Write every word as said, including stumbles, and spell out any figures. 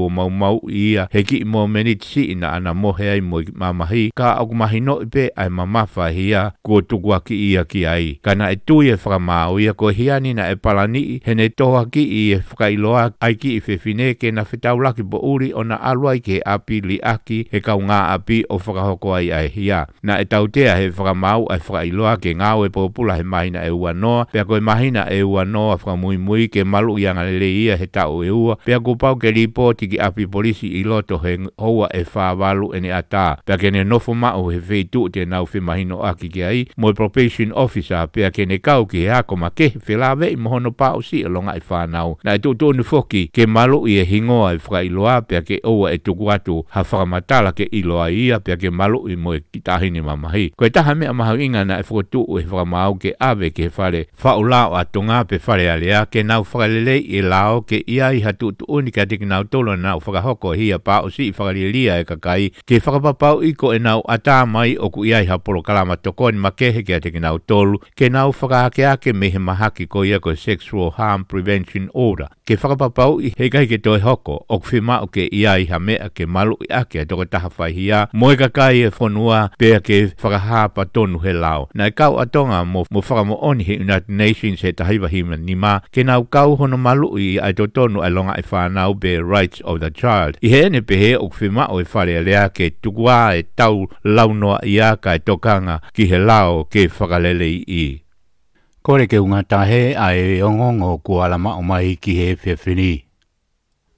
ua mau mau ia he ki mo meniti ina ana mohe ai mo mamahi ka au mahino ipe ai mamafa hia ko tukua ki ia ki ai kana e tui e whakamau ia ko hiani na e palani he ne toha ki i e whakailoa ai ki i whewhine ke na whetaulaki po uri o na alua i ke api li aki he kau ngā api o whakahoko ai ai hia na e tautea he whakamau ai whakailoa ke ngāo e popula he mahina e ua noa pia ko e mahina e ua noa whakamui mui ke malu i angalele ia he tau e ua pia ko pau ke ripoti ki api polisi i loto he hoa e whawalu e ne ata pia ke ne nofo mao he wheitu te nau whi mahino aki ke ai mo probation officer pia ke ne kau ki he ako ma ke whilawe i mohono pao si alonga i whanau na e tuto ni foki ke malu i e hingoa i whakailoa pia ke oa e tuku atu ha whakamatala ke iloa ia pia ke malu i mo e kitahini mamahi ko e taha mea maha inga na e whakatu e whakamau ke ave ke whare whaulao a tonga pe whare alea ke nau whakalele i lao ke ia i hatu tu unika te ki nau tolo na nau whakahoko hia pao si i whakalilia e kakai ke whakapapau i ko e nau ata mai o ku ia i hapolo kalama toko ni makehe ke te ki nau tolu ke nau whakahake ake me he mahaki ko ia ko Sexual Harm Prevention Order ke whakapapau i he kai ke toi hoko o kwhima o ke ia i ha mea ke malu i ake a toko taha whaihia mo e kakai e whanua pea ke whakahapa tonu he lao na e kau atonga mo, mo whakamo oni he United Nations he tahiwa hima nima ke nau kau hono malu i ai to tonu ai longa i whanau be Rights of the Child i he ene pehe o kwhima o e whare lea ke tukua e tau launoa i aka e tokanga ki he lao ke whakalele i. Kore ke unga tahe ai ongongo kua lama o mai ki he whiawhini.